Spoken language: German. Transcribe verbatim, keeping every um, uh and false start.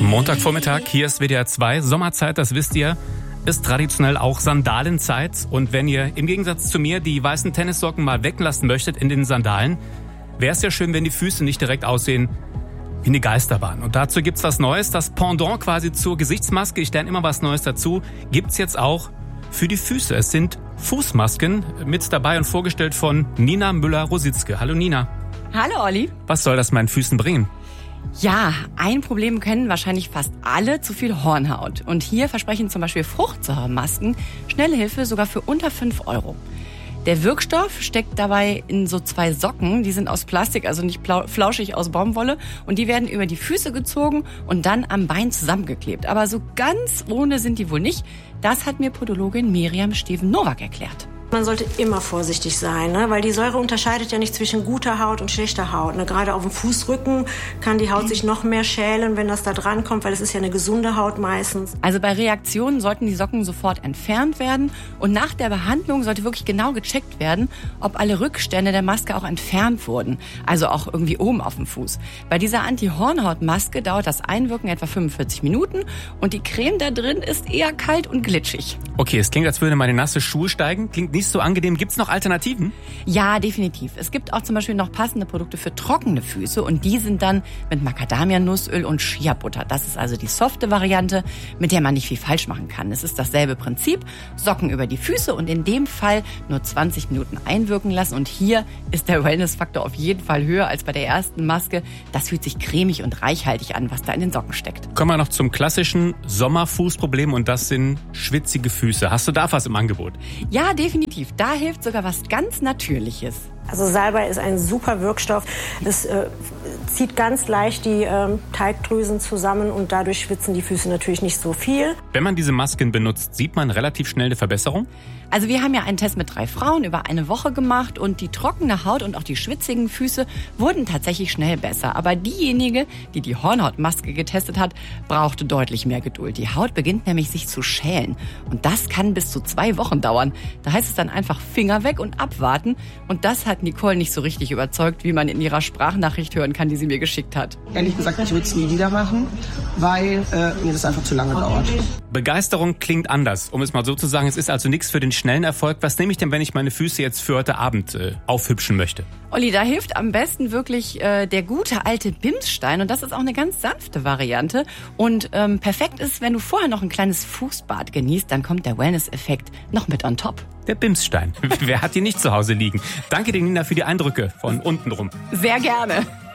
Montagvormittag, hier ist W D R zwei. Sommerzeit, das wisst ihr, ist traditionell auch Sandalenzeit. Und wenn ihr im Gegensatz zu mir die weißen Tennissocken mal weglassen möchtet in den Sandalen, wäre es ja schön, wenn die Füße nicht direkt aussehen wie eine Geisterbahn. Und dazu gibt's was Neues. Das Pendant quasi zur Gesichtsmaske, ich lerne immer was Neues dazu, gibt's jetzt auch für die Füße. Es sind Fußmasken mit dabei und vorgestellt von Nina Müller-Rositzke. Hallo Nina. Hallo Olli. Was soll das meinen Füßen bringen? Ja, ein Problem kennen wahrscheinlich fast alle: zu viel Hornhaut. Und hier versprechen zum Beispiel Fruchtsäuremasken schnelle Hilfe sogar für unter fünf Euro. Der Wirkstoff steckt dabei in so zwei Socken, die sind aus Plastik, also nicht flauschig aus Baumwolle, und die werden über die Füße gezogen und dann am Bein zusammengeklebt. Aber so ganz ohne sind die wohl nicht. Das hat mir Podologin Miriam Steven-Nowak erklärt. Man sollte immer vorsichtig sein, ne? Weil die Säure unterscheidet ja nicht zwischen guter Haut und schlechter Haut. Ne? Gerade auf dem Fußrücken kann die Haut sich noch mehr schälen, wenn das da dran kommt, weil es ist ja eine gesunde Haut meistens. Also bei Reaktionen sollten die Socken sofort entfernt werden und nach der Behandlung sollte wirklich genau gecheckt werden, ob alle Rückstände der Maske auch entfernt wurden, also auch irgendwie oben auf dem Fuß. Bei dieser Anti-Hornhaut-Maske dauert das Einwirken etwa fünfundvierzig Minuten und die Creme da drin ist eher kalt und glitschig. Okay, es klingt, als würde meine nasse Schuhe steigen. Klingt nicht so angenehm. Gibt's noch Alternativen? Ja, definitiv. Es gibt auch zum Beispiel noch passende Produkte für trockene Füße und die sind dann mit Macadamia-Nussöl und Shea-Butter. Das ist also die softe Variante, mit der man nicht viel falsch machen kann. Es ist dasselbe Prinzip. Socken über die Füße und in dem Fall nur zwanzig Minuten einwirken lassen. Und hier ist der Wellness-Faktor auf jeden Fall höher als bei der ersten Maske. Das fühlt sich cremig und reichhaltig an, was da in den Socken steckt. Kommen wir noch zum klassischen Sommerfußproblem und das sind schwitzige Füße. Hast du da was im Angebot? Ja, definitiv. Da hilft sogar was ganz Natürliches. Also Salbei ist ein super Wirkstoff. Es äh, zieht ganz leicht die äh, Teigdrüsen zusammen und dadurch schwitzen die Füße natürlich nicht so viel. Wenn man diese Masken benutzt, sieht man relativ schnell eine Verbesserung? Also wir haben ja einen Test mit drei Frauen über eine Woche gemacht und die trockene Haut und auch die schwitzigen Füße wurden tatsächlich schnell besser. Aber diejenige, die die Hornhautmaske getestet hat, brauchte deutlich mehr Geduld. Die Haut beginnt nämlich sich zu schälen und das kann bis zu zwei Wochen dauern. Da heißt es dann einfach Finger weg und abwarten und das hat Nicole nicht so richtig überzeugt, wie man in ihrer Sprachnachricht hören kann, die sie mir geschickt hat. Ehrlich gesagt, ich würde es nie wieder machen, weil äh, mir das einfach zu lange dauert. Begeisterung klingt anders, um es mal so zu sagen. Es ist also nichts für den schnellen Erfolg. Was nehme ich denn, wenn ich meine Füße jetzt für heute Abend äh, aufhübschen möchte? Olli, da hilft am besten wirklich äh, der gute alte Bimsstein und das ist auch eine ganz sanfte Variante. Und ähm, perfekt ist, wenn du vorher noch ein kleines Fußbad genießt, dann kommt der Wellness-Effekt noch mit on top. Der Bimsstein. Wer hat die nicht zu Hause liegen? Danke dir, Nina, für die Eindrücke von unten rum. Sehr gerne.